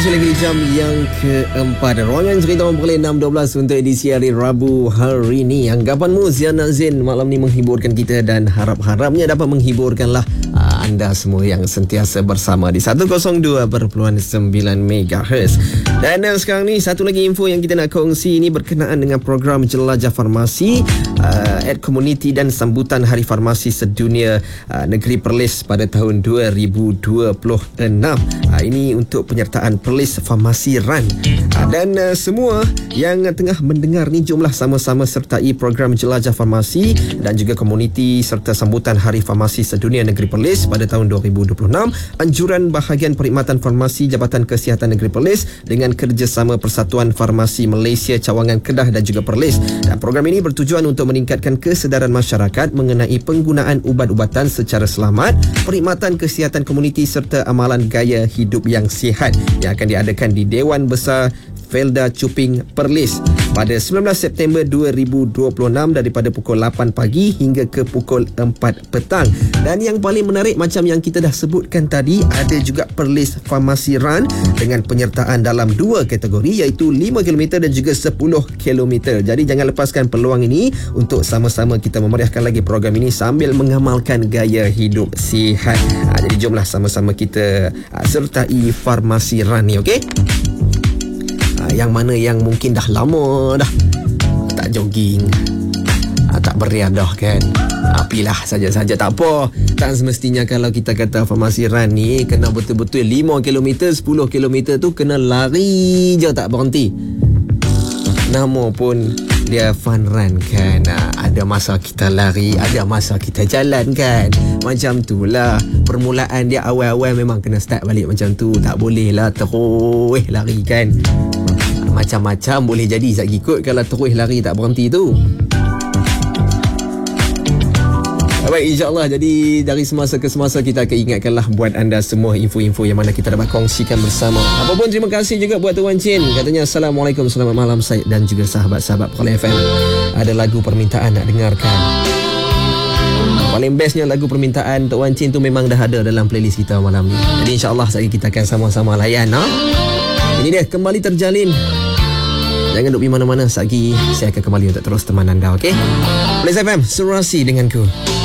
Lagi di jam yang keempat, Ruangan Cerita Memperoleh 6.12 untuk edisi hari Rabu hari ini. Anggapanmu Zian Nazin malam ni menghiburkan kita dan harap-harapnya dapat menghiburkanlah anda semua yang sentiasa bersama di 102.9 MHz. Dan sekarang ni satu lagi info yang kita nak kongsi ini berkenaan dengan program Jelajah Farmasi, Ad Community dan sambutan Hari Farmasi Sedunia Negeri Perlis pada tahun 2026. Ini untuk penyertaan Perlis Farmasi Run. Dan semua yang tengah mendengar ni, jomlah sama-sama sertai program Jelajah Farmasi dan juga komuniti serta sambutan Hari Farmasi Sedunia Negeri Perlis pada tahun 2026. Anjuran bahagian perkhidmatan farmasi Jabatan Kesihatan Negeri Perlis dengan kerjasama Persatuan Farmasi Malaysia Cawangan Kedah dan juga Perlis. Dan program ini bertujuan untuk meningkatkan kesedaran masyarakat mengenai penggunaan ubat-ubatan secara selamat, perkhidmatan kesihatan komuniti serta amalan gaya hidup yang sihat yang akan diadakan di Dewan Besar Felda Cuping Perlis pada 19 September 2026 daripada pukul 8 pagi hingga ke pukul 4 petang. Dan yang paling menarik, macam yang kita dah sebutkan tadi, ada juga Perlis Farmasi Run dengan penyertaan dalam dua kategori, iaitu 5km dan juga 10km. Jadi jangan lepaskan peluang ini untuk sama-sama kita memeriahkan lagi program ini sambil mengamalkan gaya hidup sihat. Jadi jomlah sama-sama kita sertai Farmasi Run ni, okey? Yang mana yang mungkin dah lama dah tak jogging, tak beriadah kan, pilah saja-saja, tak apa. Tak semestinya kalau kita kata Farmasi Run ni kena betul-betul 5km, 10km tu kena lari je tak berhenti. Nama pun dia fun run kan. Ada masa kita lari, ada masa kita jalan kan. Macam tu lah. Permulaan dia awal-awal memang kena start balik macam tu. Tak boleh lah terus lari kan. Macam-macam boleh jadi Zat ikut kalau terus lari tak berhenti tu. Baik, insyaAllah. Jadi dari semasa ke semasa kita akan ingatkanlah buat anda semua info-info yang mana kita dapat kongsikan bersama. Apapun, terima kasih juga buat Tuan Chin. Katanya Assalamualaikum, selamat malam saya dan juga sahabat-sahabat Perlis FM. Ada lagu permintaan nak dengarkan. Paling bestnya lagu permintaan Tuan Chin tu memang dah ada dalam playlist kita malam ni. Jadi insyaAllah kita akan sama-sama layan. Ini dia, kembali terjalin. Jangan duduk di mana-mana. Sekejap lagi saya akan kembali untuk terus teman anda, okey? Perlis FM, serasi denganku.